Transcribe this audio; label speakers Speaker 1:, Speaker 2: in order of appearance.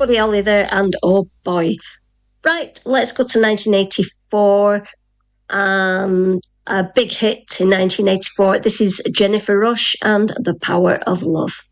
Speaker 1: Buddy Holly there, and oh boy. Right, let's go to 1984 and a big hit in 1984. This is Jennifer Rush and The Power of Love.